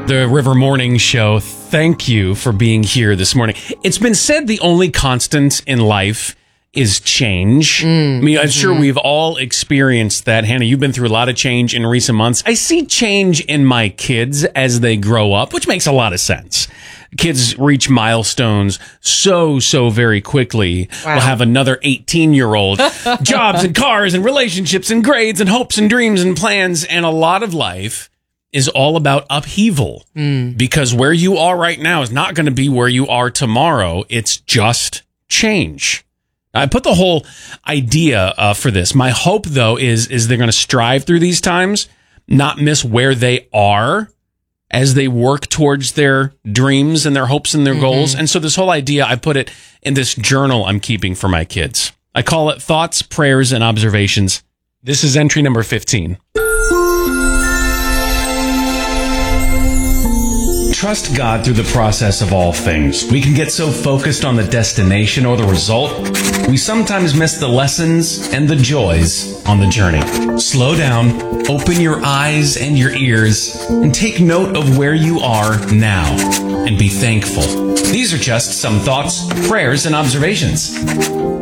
The River Morning Show. Thank you for being here this morning. It's been said the only constant in life is change. I mean, I'm sure we've all experienced that. Hannah, you've been through a lot of change in recent months. I see change in my kids as they grow up, which makes a lot of sense. Kids reach milestones so very quickly. Wow. We'll have another 18-year-old. Jobs and cars and relationships and grades and hopes and dreams and plans. And a lot of life is all about upheaval because where you are right now is not going to be where you are tomorrow. It's just change. I put the whole idea for this. My hope, though, is they're going to strive through these times, not miss where they are as they work towards their dreams and their hopes and their goals. And so this whole idea, I put it in this journal I'm keeping for my kids. I call it Thoughts, Prayers, and Observations. This is entry number 15. Trust God through the process of all things. We can get so focused on the destination or the result, we sometimes miss the lessons and the joys on the journey. Slow down, open your eyes and your ears, and take note of where you are now, and be thankful. These are just some thoughts, prayers, and observations.